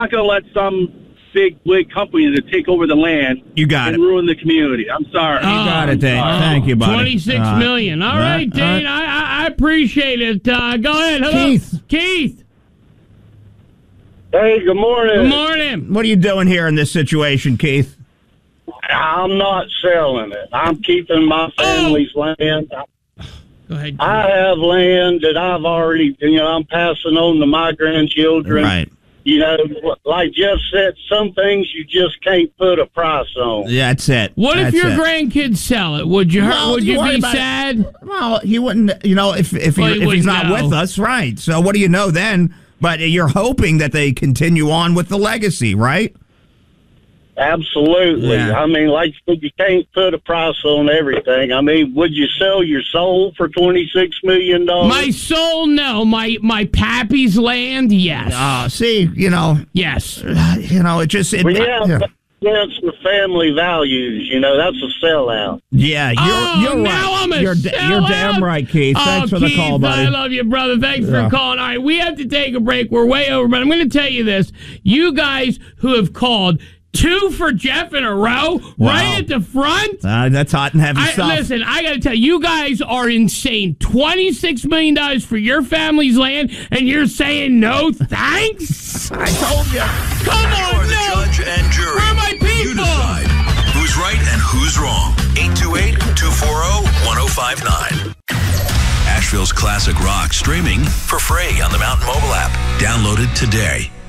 not going to let some big company to take over the land. You got and ruin the community. I'm sorry. You got it, Dane. Thank you, buddy. $26 million. All right, Dane. I appreciate it. Go ahead. Hello. Keith. Hey, good morning. Good morning. What are you doing here in this situation, Keith? I'm not selling it. I'm keeping my family's land. Go ahead. I have land that I've already, I'm passing on to my grandchildren. Right. Like Jeff said, some things you just can't put a price on. Yeah, that's it. What if your grandkids sell it? Would you would you be sad? Well, he wouldn't, if he's not with us, right. So what do you know then? But you're hoping that they continue on with the legacy, right? Absolutely. Yeah. I mean, like you can't put a price on everything. I mean, would you sell your soul for $26 million? My soul, no. My pappy's land, yes. See, yes. It just But that's the family values. That's a sellout. Yeah, you're now right. I'm a You're damn right, Keith. Thanks for the call, buddy. I love you, brother. Thanks for calling. All right, we have to take a break. We're way over, but I'm going to tell you this. You guys who have called, 2 for Jeff in a row, right at the front. That's hot and heavy stuff. Listen, I got to tell you, you guys are insane. $26 million for your family's land, and you're saying no thanks? I told you. Come on, the judge and jury. Where are my people? You decide who's right and who's wrong. 828-240-1059. Asheville's classic rock streaming for free on the Mountain Mobile app. Download it today.